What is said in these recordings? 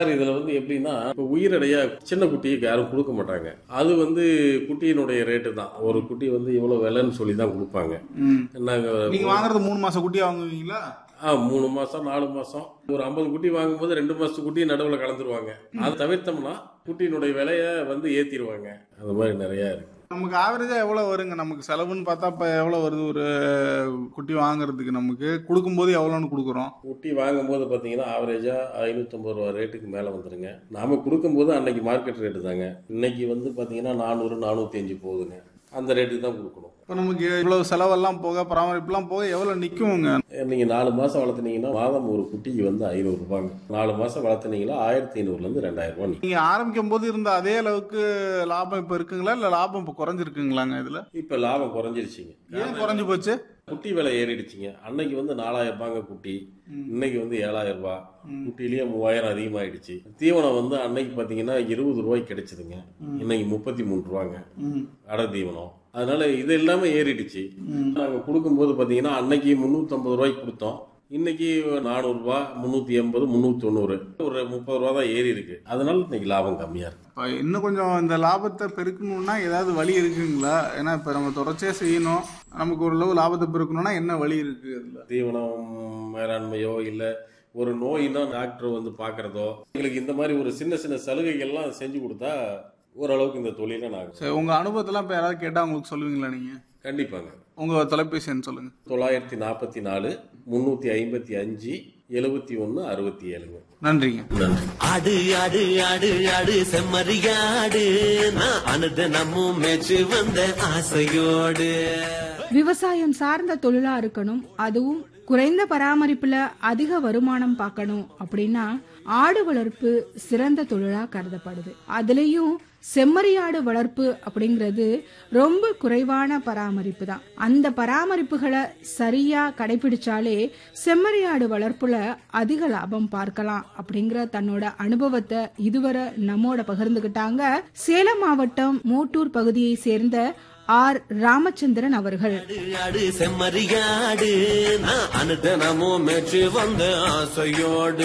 Sir இதுல எப்படின்னா இப்ப உயிரடையா சின்ன குட்டிக்கு யாரும் கொடுக்க மாட்டாங்க. அது குட்டியினுடைய ரேட்டு தான். ஒரு குட்டி இவ்வளவு விலைன்னு சொல்லி தான் கொடுப்பாங்க. நீங்க வாங்குறது 3 மாச குட்டியா வாங்குவீங்களா? 3 மாசம் 4 மாசம் ஒரு 50 குட்டி வாங்கும்போது 2 மாசத்து குட்டி நடுவுல கலந்துருவாங்க. அதை தவிர்த்தோம்னா குட்டியினுடைய விலைய ஏத்திடுவாங்க. அது மாதிரி நிறைய இருக்கு. நமக்கு ஆவரேஜா எவ்வளவு வருங்க? நமக்கு செலவுன்னு பார்த்தா இப்ப எவ்வளவு வருது? ஒரு குட்டி வாங்குறதுக்கு நமக்கு கொடுக்கும்போது எவ்வளவுன்னு கொடுக்குறோம்? குட்டி வாங்கும்போது பாத்தீங்கன்னா ஆவரேஜா 550 ரூபா ரேட்டுக்கு மேல வந்துருங்க. நாம கொடுக்கும்போது அன்னைக்கு மார்க்கெட் ரேட்டு தாங்க. இன்னைக்கு பாத்தீங்கன்னா 400 405 போகுதுங்க. அந்த ரேட்டுக்கு தான் கொடுக்கணும். இப்போ நமக்கு இவ்வளவு செலவெல்லாம் போக பராமரிப்புலாம் போக எவ்வளவு நிக்குங்க? நீங்க 4 மாசம் வளர்த்துனீங்கன்னா மாதம் ஒரு குட்டிக்கு 500 ரூபாங்க. 4 மாசம் வளர்த்துனீங்கன்னா 1500 இருந்து 2000 ரூபாய். நீங்க ஆரம்பிக்கும் போது இருந்த அதே அளவுக்கு லாபம் இப்ப இருக்குங்களா, இல்ல லாபம் இப்ப குறைஞ்சிருக்குங்களாங்க? இதுல இப்ப லாபம் குறைஞ்சிருச்சுங்க. ஏன் குறைஞ்சு போச்சு? குட்டி விலை ஏறிடுச்சுங்க. அன்னைக்கு 4000 ரூபாங்க குட்டி, இன்னைக்கு 7000 ரூபாய். குட்டிலேயே 3000 அதிகமாயிடுச்சு. தீவனம் அன்னைக்கு பாத்தீங்கன்னா 20 ரூபாய்க்கு கிடைச்சதுங்க. இன்னைக்கு 33 ரூபாங்க அடை தீவனம். அதனால இது எல்லாமே ஏறிடுச்சு. நாங்க கொடுக்கும்போது பாத்தீங்கன்னா அன்னைக்கு 350 ரூபாய்க்கு கொடுத்தோம். இன்னைக்கு 400 ரூபாய், 380, 390, ஒரு 30 ரூபா தான் ஏறி இருக்கு. அதனால இன்னைக்கு லாபம் கம்மியா இருக்கு. இன்னும் கொஞ்சம் இந்த லாபத்தை பெருக்கணும்னா ஏதாவது வழி இருக்குங்களா? ஏன்னா இப்ப நம்ம தொடர்ச்சியா செய்யணும், நமக்கு ஓரளவு லாபத்தை பெருக்கணும்னா என்ன வழி இருக்கு? அதுல தீவனம் மேலாண்மையோ இல்ல ஒரு நோயினா டாக்டர் பாக்குறதோ, எங்களுக்கு இந்த மாதிரி ஒரு சின்ன சின்ன சலுகைகள்லாம் செஞ்சு கொடுத்தா ஓரளவுக்கு இந்த தொழில நாங்க. சரி, உங்க அனுபவத்தெல்லாம் இப்ப யாராவது கேட்டா உங்களுக்கு சொல்லுவீங்களா? நீங்க கண்டிப்பாங்க. உங்க தொலைபேசி எண் சொல்லுங்க. 944 355 71 67. நன்றிங்க. நன்றி. ஆடு ஆடு ஆடு ஆடு செம்மறியாடு, நான் அனுதினமும் மேய்ச்சு வந்த ஆசையோடு. விவசாயம் சார்ந்த தொழிலா இருக்கணும், அதுவும் குறைந்த பராமரிப்புல அதிக வருமானம் பார்க்கணும் அப்படின்னா ஆடு வளர்ப்பு சிறந்த தொழிலா கருதப்படுது. அதுலயும் செம்மறியாடு வளர்ப்பு அப்படிங்கிறது ரொம்ப குறைவான பராமரிப்பு தான். அந்த பராமரிப்புகளை சரியா கடைபிடிச்சாலே செம்மறியாடு வளர்ப்புல அதிக லாபம் பார்க்கலாம் அப்படிங்கிற தன்னோட அனுபவத்தை இதுவரை நம்மோட பகிர்ந்துகிட்டாங்க சேலம் மாவட்டம் மோட்டூர் பகுதியை சேர்ந்த ஆர். ராமச்சந்திரன் அவர்கள். செம்மறியாடு நான் அனுதினமும் மேய்ச்சு வந்த ஆசையோடு.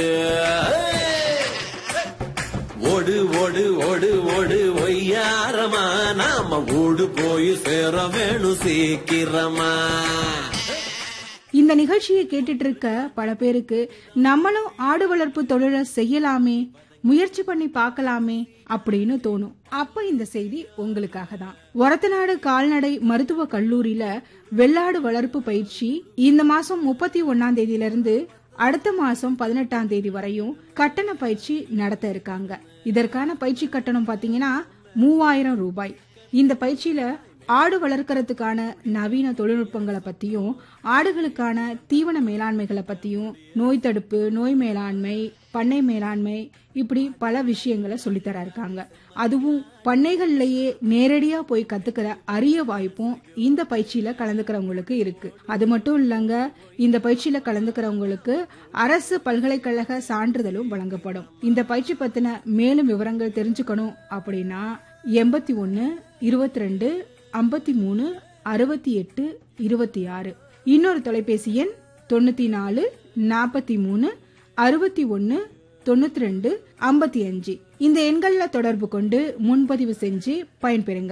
ஓடு ஓடு ஓடு ஓடு ஒய்யாரமா, நாம ஓடு போய் சேர வேணும் சீக்கிரமா. இந்த நிகழ்ச்சியை கேட்டுட்டு இருக்க பல பேருக்கு நம்மளும் ஆடு வளர்ப்பு தொழிலை செய்யலாமே, முயற்சி பண்ணி பார்க்கலாமே அப்படின்னு தோணும். அப்ப இந்த செய்தி உங்களுக்காக தான். ஒரத்தநாடு கால்நடை மருத்துவ கல்லூரியில வெள்ளாடு வளர்ப்பு பயிற்சி இந்த மாசம் 31ஆம் தேதியிலிருந்து அடுத்த மாசம் 18ஆம் தேதி வரையும் கட்டண பயிற்சி நடத்த இருக்காங்க. இதற்கான பயிற்சி கட்டணம் பாத்தீங்கன்னா 3000 ரூபாய். இந்த பயிற்சியில ஆடு வளர்க்கறதுக்கான நவீன தொழில்நுட்பங்களை பத்தியும், ஆடுகளுக்கான தீவன மேலாண்மைகளை பத்தியும், நோய் தடுப்பு, நோய் மேலாண்மை, பண்ணை மேலாண்மை, இப்படி பல விஷயங்களை சொல்லித்தர இருக்காங்க. அதுவும் பண்ணைகள்லயே நேரடியா போய் கத்துக்கிற அரிய வாய்ப்பும் இந்த பயிற்சியில கலந்துக்கிறவங்களுக்கு இருக்கு. அது மட்டும் இல்லங்க, இந்த பயிற்சியில கலந்துக்கிறவங்களுக்கு அரசு பல்கலைக்கழக சான்றிதழும் வழங்கப்படும். இந்த பயிற்சி பத்தின மேலும் விவரங்கள் தெரிஞ்சுக்கணும் அப்படின்னா 81 22 53 68 26. இன்னொரு தொலைபேசி எண் 94 43 61 92 55. இந்த எண்கள்ல தொடர்பு கொண்டு முன்பதிவு செஞ்சு பயன்பெறுங்க.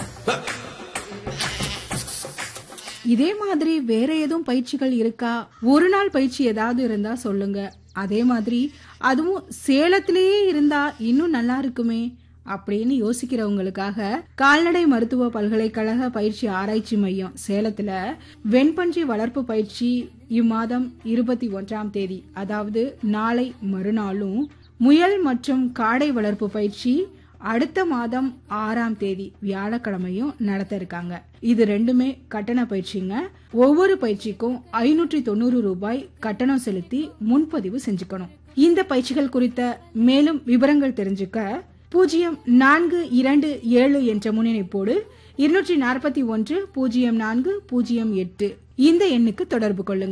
இதே மாதிரி வேற எதுவும் பயிற்சிகள் இருக்கா? ஒரு நாள் பயிற்சி ஏதாவது இருந்தா சொல்லுங்க. அதே மாதிரி அதுவும் சேலத்திலேயே இருந்தா இன்னும் நல்லா இருக்குமே அப்படின்னு யோசிக்கிறவங்களுக்காக கால்நடை மருத்துவ பல்கலைக்கழக பயிற்சி ஆராய்ச்சி மையம் சேலத்துல வெண்பன்றி வளர்ப்பு பயிற்சி இம்மாதம் 21ஆம் தேதி, அதாவது நாளை மறுநாளும், முயல் மற்றும் காடை வளர்ப்பு பயிற்சி அடுத்த மாதம் 6ஆம் தேதி வியாழக்கிழமையும் நடத்த இருக்காங்க. இது ரெண்டுமே கட்டண பயிற்சிங்க. ஒவ்வொரு பயிற்சிக்கும் 590 ரூபாய் கட்டணம் செலுத்தி முன்பதிவு செஞ்சுக்கணும். இந்த பயிற்சிகள் குறித்த மேலும் விவரங்கள் தெரிஞ்சுக்க 0427 என்ற முன்னிணைப்போடு 241 0408 இந்த எண்ணுக்கு தொடர்பு கொள்ளுங்க.